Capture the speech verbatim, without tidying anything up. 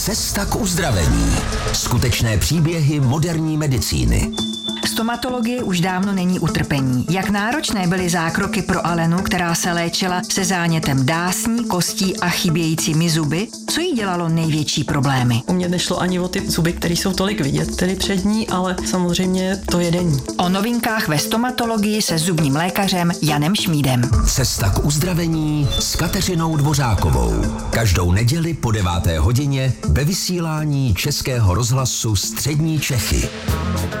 Cesta k uzdravení. Skutečné příběhy moderní medicíny. Stomatologie už dávno není utrpení. Jak náročné byly zákroky pro Alenu, která se léčila se zánětem dásní, kostí a chybějícími zuby? Co jí dělalo největší problémy? U mě nešlo ani o ty zuby, které jsou tolik vidět, tedy přední, ale samozřejmě to jedení. O novinkách ve stomatologii se zubním lékařem Janem Šmídem. Cesta k uzdravení s Kateřinou Dvořákovou. Každou neděli po deváté hodině ve vysílání Českého rozhlasu Střední Čechy.